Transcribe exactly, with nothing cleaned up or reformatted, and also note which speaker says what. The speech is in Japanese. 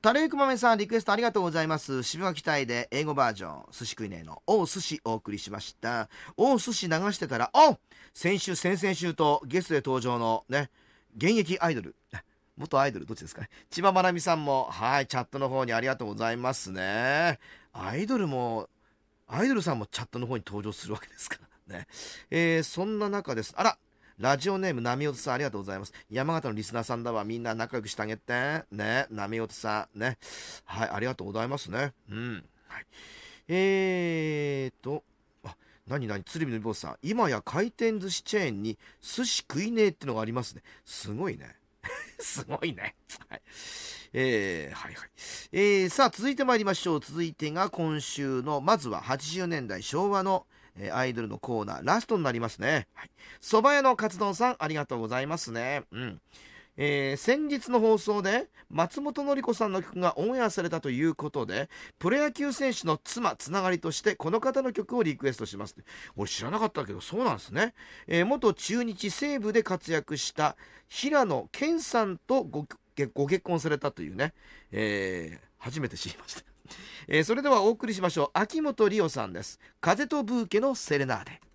Speaker 1: タレイクマメさんリクエストありがとうございます。渋垣隊で英語バージョン寿司食いねえのお寿司お送りしました。お寿司流してたらお先週先々週とゲストで登場のね現役アイドル元アイドルどっちですかね、千葉まなみさんもはいチャットの方にありがとうございますね。アイドルもアイドルさんもチャットの方に登場するわけですからね。えー、そんな中です。あらラジオネームなみおとさんありがとうございます。山形のリスナーさんだわ。みんな仲良くしてあげてね。なみおとさんね、はいありがとうございますね。うん、はい、えーとあ何何鶴見の坊さん、今や回転寿司チェーンに寿司食いねえってのがありますね。すごいねすごいね。はい。えー、はいはい。えー、さあ、続いて参りましょう。続いてが今週の、まずははちじゅうねんだい昭和の、えーアイドルのコーナー、ラストになりますね。はい。蕎麦屋のカツ丼さん、ありがとうございますね。うん。えー先日の放送で松本紀子さんの曲がオンエアされたということで、プロ野球選手の妻つながりとしてこの方の曲をリクエストします。俺知らなかったけどそうなんですね。えー元中日西武で活躍した平野健さんとごご結婚されたというね、えー初めて知りました。えーそれではお送りしましょう。秋元里央さんです。風とブーケのセレナーデ。